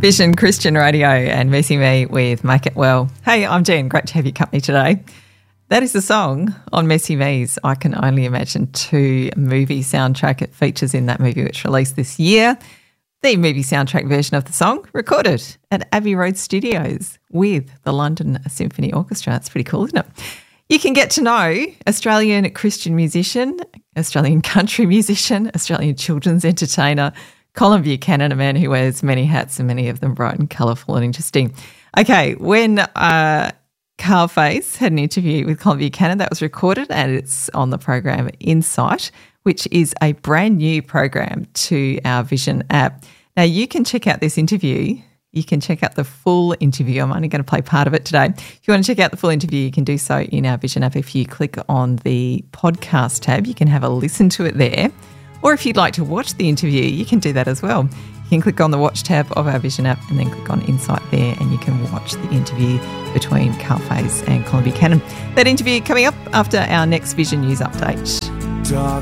Vision Christian Radio and Messy Me with Make It Well. Hey, I'm Jen. Great to have your company today. That is the song on Messy Me's I Can Only Imagine 2 movie soundtrack. It features in that movie which released this year. The movie soundtrack version of the song recorded at Abbey Road Studios with the London Symphony Orchestra. It's pretty cool, isn't it? You can get to know Australian Christian musician, Australian country musician, Australian children's entertainer, Colin Buchanan, a man who wears many hats and many of them bright and colourful and interesting. Okay, when Carl Face had an interview with Colin Buchanan, that was recorded and it's on the program Insight, which is a brand new program to our Vision app. Now, you can check out this interview. You can check out the full interview. I'm only going to play part of it today. If you want to check out the full interview, you can do so in our Vision app. If you click on the podcast tab, you can have a listen to it there. Or if you'd like to watch the interview, you can do that as well. You can click on the watch tab of our Vision app and then click on Insight there and you can watch the interview between Carl Face and Colin Buchanan. That interview coming up after our next Vision News update. Dark